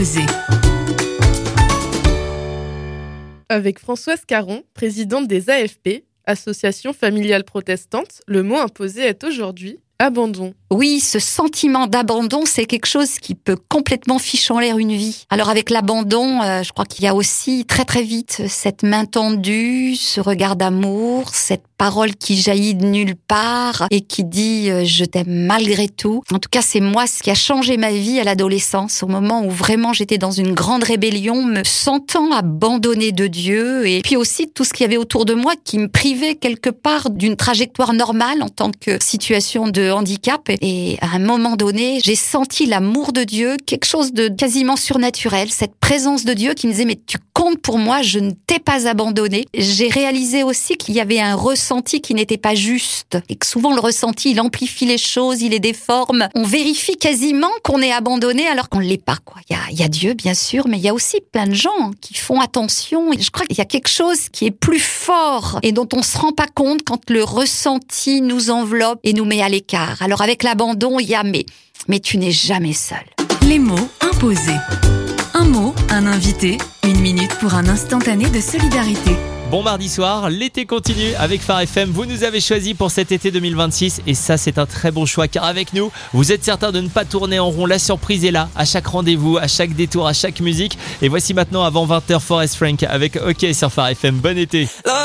imposé. Avec Françoise Caron, présidente des AFP, Association familiale protestante, le mot imposé est aujourd'hui abandon. Oui, ce sentiment d'abandon, c'est quelque chose qui peut complètement ficher en l'air une vie. Alors avec l'abandon, je crois qu'il y a aussi très très vite cette main tendue, ce regard d'amour, cette parole qui jaillit de nulle part et qui dit « je t'aime malgré tout ». En tout cas, c'est moi ce qui a changé ma vie à l'adolescence, au moment où vraiment j'étais dans une grande rébellion, me sentant abandonnée de Dieu, et puis aussi tout ce qu'il y avait autour de moi qui me privait quelque part d'une trajectoire normale en tant que situation de handicap. Et à un moment donné, j'ai senti l'amour de Dieu, quelque chose de quasiment surnaturel, cette présence de Dieu qui me disait « mais tu comptes pour moi, je ne t'ai pas abandonné ». J'ai réalisé aussi qu'il y avait un ressenti qui n'était pas juste, et que souvent le ressenti, il amplifie les choses, il les déforme. On vérifie quasiment qu'on est abandonné alors qu'on ne l'est pas, quoi. Il y a Dieu, bien sûr, mais il y a aussi plein de gens qui font attention. Et je crois qu'il y a quelque chose qui est plus fort et dont on ne se rend pas compte quand le ressenti nous enveloppe et nous met à l'écart. Alors avec l'abandon, il y a mais tu n'es jamais seul. Les mots imposés. Un mot, un invité, 1 minute pour un instantané de solidarité. Bon mardi soir, l'été continue avec Phare FM. Vous nous avez choisi pour cet été 2026 et ça c'est un très bon choix car avec nous, vous êtes certain de ne pas tourner en rond. La surprise est là, à chaque rendez-vous, à chaque détour, à chaque musique. Et voici maintenant avant 20h Forest Frank avec OK sur Phare FM. Bon été.